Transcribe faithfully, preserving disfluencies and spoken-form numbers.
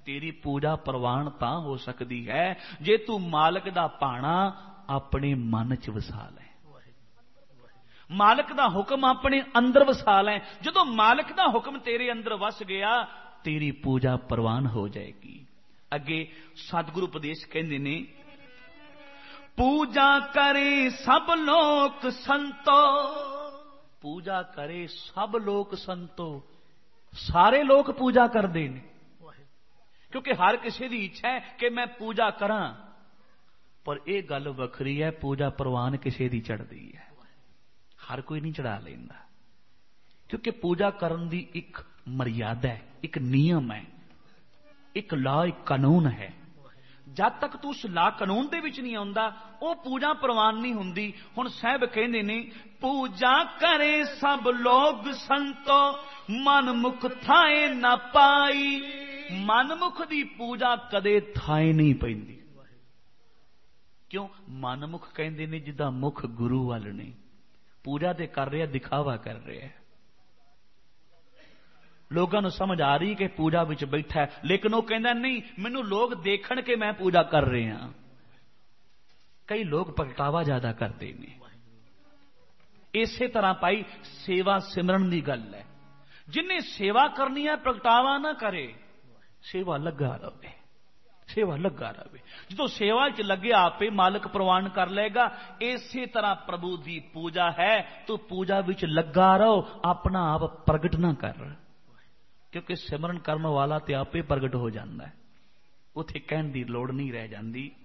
तेरी पूजा प्रवान तां हो सकती है जे तू मालिक दा भाणा अपने मन च वसा लै, मालिक दा हुक्म अपने अंदर वसा लै। जदों मालिक दा हुक्म तेरे अंदर वस गया तेरी पूजा प्रवान हो जाएगी। अगे सतगुरु उपदेश कहंदे ने, पूजा करे सब लोक संतो, पूजा करे सब लोक संतो, सारे लोग पूजा करते हैं, क्योंकि हर किसी की इच्छा है कि मैं पूजा करा, पर यह गल वखरी है पूजा प्रवान किसी की चढ़ती है, हर कोई नहीं चढ़ा लेंदा, क्योंकि पूजा करन दी एक मर्यादा है, एक नियम है, एक ला, एक कानून है। जब तक तू उस ला कानून दे विच नहीं आउंदा वो पूजा प्रवान नहीं हुंदी। हुण साहब कहंदे ने, पूजा करे सब लोग संतो, मन मुख थाए ना पाई, मनमुख दी पूजा कदे थाए नहीं पैंदी। क्यों? मनमुख कहंदे ने जिदा मुख गुरु वाल ने, पूजा ते कर रहा दिखावा कर रहा है, लोगों को समझ आ रही कि पूजा विच बैठा है, लेकिन वह कहता नहीं मैनू लोग देखण के मैं पूजा कर रहा। कई लोग प्रगटावा ज्यादा करते हैं। इसे तरह भाई सेवा सिमरन की गल है, जिन्हें सेवा करनी है प्रगटावा ना करे, सेवा लगा रहे, सेवा लगा रहे। जो सेवा च लगे आपे मालिक प्रवान कर लेगा। इसे तरह प्रभु की पूजा है तो पूजा विच लगा रहो, अपना आप प्रगट ना कर, क्योंकि सिमरन करने वाला तो आपे प्रगट हो जाता है, उथे कहने की लोड़ नहीं रह जाती।